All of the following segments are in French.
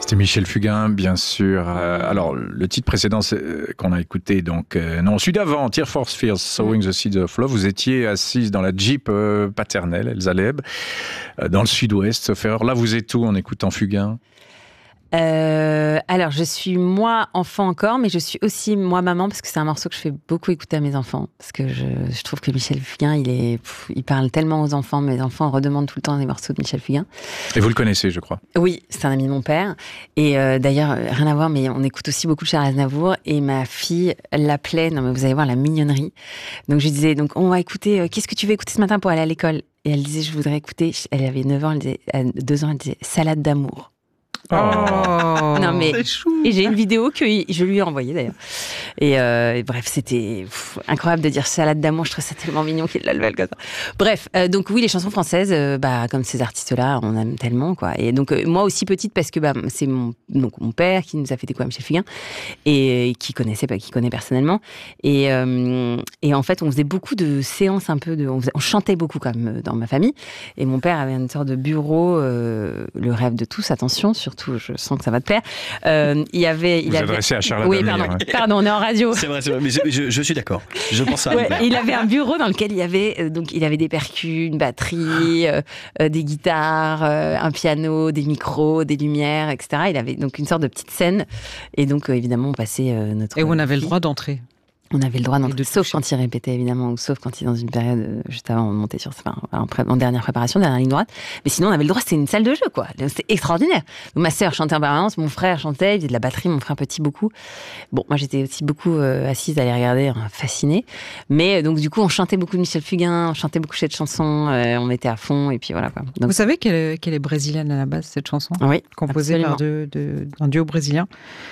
C'était Michel Fugain, bien sûr. Alors, le titre précédent qu'on a écouté, donc, non, celui d'avant, Tear for Fears, Sowing the Seeds of Love, vous étiez assise dans la Jeep paternelle, Elsa Leb, dans le sud-ouest, sauf erreur. Là, vous êtes où en écoutant Fugain ? Alors, je suis moi enfant encore, mais je suis aussi moi maman, parce que c'est un morceau que je fais beaucoup écouter à mes enfants, parce que je trouve que Michel Fugain, il parle tellement aux enfants, mes enfants redemandent tout le temps des morceaux de Michel Fugain. Et vous le connaissez, je crois. Oui, c'est un ami de mon père, et d'ailleurs, rien à voir, mais on écoute aussi beaucoup de Charles Aznavour, et ma fille l'appelait, non mais vous allez voir la mignonnerie, donc je lui disais, donc on va écouter, qu'est-ce que tu veux écouter ce matin pour aller à l'école ? Et elle disait, je voudrais écouter, elle avait 9 ans, elle disait, 2 ans, elle disait, Salade d'amour. Oh. Non mais c'est chou. Et j'ai une vidéo que je lui ai envoyée d'ailleurs. Et bref, c'était incroyable de dire salade d'amour. Je trouve ça tellement mignon qu'il la levait comme ça. Bref, donc oui, les chansons françaises, comme ces artistes-là, on aime tellement quoi. Et donc moi aussi petite parce que c'est mon père qui nous a fait découvrir Michel Fugain et qui connaît personnellement. Et en fait, on faisait beaucoup de séances on chantait beaucoup quand même dans ma famille. Et mon père avait une sorte de bureau, le rêve de tous. Attention, surtout, je sens que ça va te plaire. Il avait adressé à Charles oui, Adamir, pardon, on est en radio. C'est vrai, mais je suis d'accord. Je pense à il avait un bureau dans lequel il avait des percus, une batterie, des guitares, un piano, des micros, des lumières, etc. Il avait donc une sorte de petite scène. Et donc, évidemment, on passait notre... Et on avait le droit d'entrer. On avait le droit d'entrer, sauf quand il répétait, évidemment, ou sauf quand il est dans une période juste avant de monter en dernière préparation, dernière ligne droite. Mais sinon, on avait le droit, c'était une salle de jeu, quoi. C'était extraordinaire. Donc, ma sœur chantait en permanence, mon frère chantait, il faisait de la batterie, mon frère petit, beaucoup. Bon, moi, j'étais aussi beaucoup assise à les regarder, fascinée. Mais donc, du coup, on chantait beaucoup de Michel Fugain, on chantait beaucoup cette chanson, on était à fond, et puis voilà, quoi. Donc, vous savez qu'elle est brésilienne à la base, cette chanson ? Oui, composée par un duo brésilien.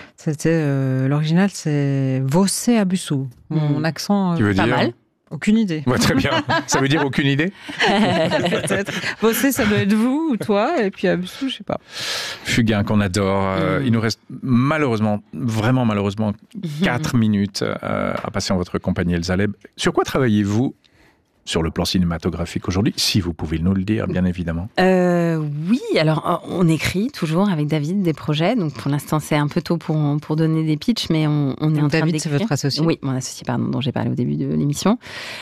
C'était l'original, c'est Você Abusu. Mon accent, qui veut pas dire... mal. Aucune idée. Ouais, très bien. Ça veut dire aucune idée ? Peut-être. Você, ça doit être vous ou toi, et puis Abusu, je sais pas. Fugain qu'on adore. Il nous reste malheureusement, vraiment malheureusement, 4 minutes à passer en votre compagnie, Elsa Leb. Sur quoi travaillez-vous sur le plan cinématographique aujourd'hui, si vous pouvez nous le dire, bien évidemment? Oui, alors on écrit toujours avec David des projets, donc pour l'instant c'est un peu tôt pour donner des pitchs, mais on est en train d'écrire. David, c'est votre associé? Oui, mon associé, pardon, dont j'ai parlé au début de l'émission.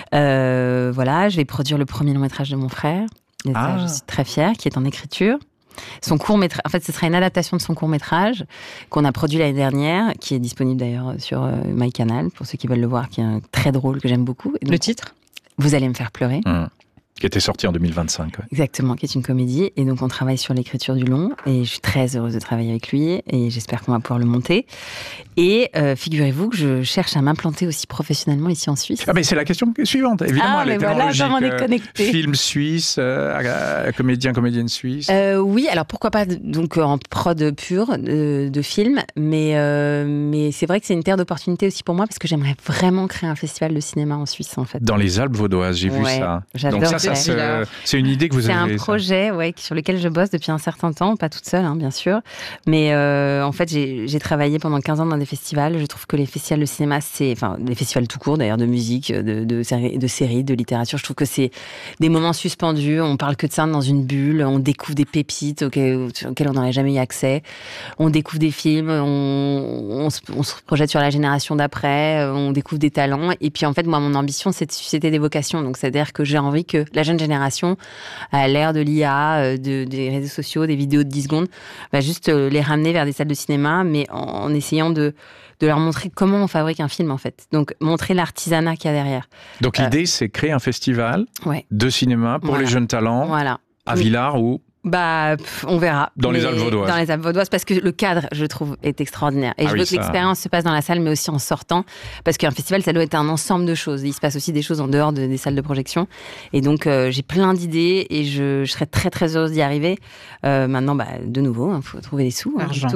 Voilà, je vais produire le premier long métrage de mon frère, je suis très fière, qui est en écriture. Son court-métrage, en fait, ce sera une adaptation de son court-métrage qu'on a produit l'année dernière, qui est disponible d'ailleurs sur MyCanal, pour ceux qui veulent le voir, qui est très drôle, que j'aime beaucoup. Et donc, le titre? Vous allez me faire pleurer. Qui était sorti en 2025. Ouais. Exactement, qui est une comédie. Et donc, on travaille sur l'écriture du long. Et je suis très heureuse de travailler avec lui. Et j'espère qu'on va pouvoir le monter. Et figurez-vous que je cherche à m'implanter aussi professionnellement ici en Suisse. Ah, mais c'est la question suivante. Évidemment, elle mais est voilà, tellement logique. on est connecté. Film suisse, comédienne suisse. Oui, alors pourquoi pas donc en prod pure de film. Mais c'est vrai que c'est une terre d'opportunité aussi pour moi, parce que j'aimerais vraiment créer un festival de cinéma en Suisse, en fait. Dans les Alpes vaudoises, j'ai vu ça. J'adore. Donc c'est une idée que vous avez. C'est un projet sur lequel je bosse depuis un certain temps, pas toute seule, bien sûr. Mais en fait, j'ai travaillé pendant 15 ans dans des festivals. Je trouve que les festivals de cinéma, les festivals tout court d'ailleurs, de musique, de séries, de littérature, je trouve que c'est des moments suspendus. On parle que de ça dans une bulle. On découvre des pépites auxquelles on n'aurait jamais eu accès. On découvre des films. On se projette sur la génération d'après. On découvre des talents. Et puis en fait, moi, mon ambition, c'est de susciter des vocations. Donc c'est-à-dire que j'ai envie que la jeune génération, à l'ère de l'IA, des réseaux sociaux, des vidéos de 10 secondes, va juste les ramener vers des salles de cinéma, mais en essayant de leur montrer comment on fabrique un film, en fait. Donc, montrer l'artisanat qu'il y a derrière. Donc, l'idée, c'est créer un festival de cinéma pour les jeunes talents à Villars ou... On verra. Dans les Alpes vaudoises. Dans les Alpes vaudoises, parce que le cadre, je trouve, est extraordinaire. Et je veux que l'expérience se passe dans la salle, mais aussi en sortant. Parce qu'un festival, ça doit être un ensemble de choses. Il se passe aussi des choses en dehors des salles de projection. Et donc, j'ai plein d'idées et je serais très, très heureuse d'y arriver. Maintenant, de nouveau, faut trouver des sous. Argent.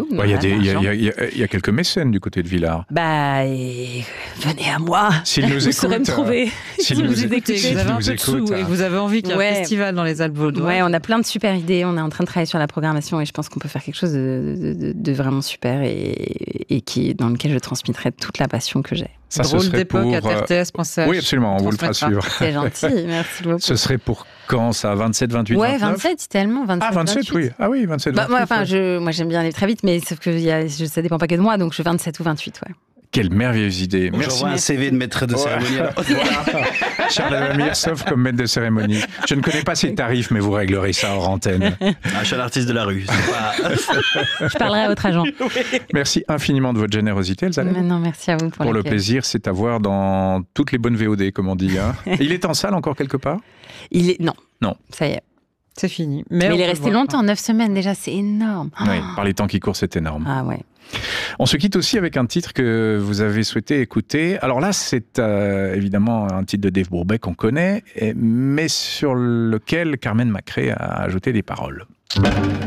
Il y a quelques mécènes du côté de Villars. Venez à moi. S'ils nous écoutent. Vous saurez me trouver. Si vous écoutez, vous avez un peu de sous et vous avez envie qu'il y ait un festival dans les Alpes vaudoises. Ouais, on a plein de super idées. on est en train de travailler sur la programmation et je pense qu'on peut faire quelque chose de vraiment super et dans lequel je transmettrai toute la passion que j'ai. Ça, Drôle d'époque à TRTS.ch. Oui, absolument, on vous le fera suivre. C'est gentil, merci beaucoup. Ce serait pour quand ça, 27, 28, ouais, 29 27, tellement, 27, Ah, 27, 28. Oui. Ah oui, 27, 28. Moi, j'aime bien aller très vite, mais sauf que ça dépend pas que de moi, donc je suis 27 ou 28, ouais. Quelle merveilleuse idée. Merci. J'envoie un CV de maître de cérémonie. Charles Lamire, sauf comme maître de cérémonie. Je ne connais pas ses tarifs, mais vous réglerez ça hors antenne. Je suis l'artiste de la rue. Je parlerai à votre agent. Merci infiniment de votre générosité, Elsa. Non, merci à vous pour le plaisir. C'est à voir dans toutes les bonnes VOD, comme on dit. Hein. Il est en salle encore quelque part ? Non, ça y est. C'est fini. Mais il est resté longtemps, 9 semaines déjà, c'est énorme. Oui, par les temps qui courent, c'est énorme. Ah ouais. On se quitte aussi avec un titre que vous avez souhaité écouter. Alors là, c'est évidemment un titre de Dave Brubeck qu'on connaît, mais sur lequel Carmen Macré a ajouté des paroles.